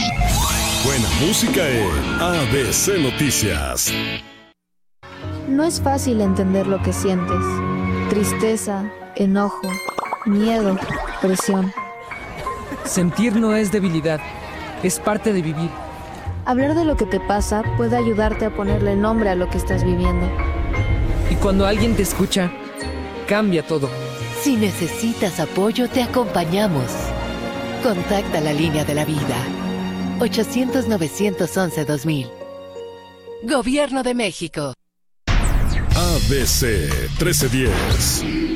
Buena música en ABC Noticias. No es fácil entender lo que sientes. Tristeza, enojo, miedo, presión. Sentir no es debilidad, es parte de vivir. Hablar de lo que te pasa puede ayudarte a ponerle nombre a lo que estás viviendo. Y cuando alguien te escucha, cambia todo. Si necesitas apoyo, te acompañamos. Contacta la línea de la vida. 800-911-2000. Gobierno de México. ABC 1310.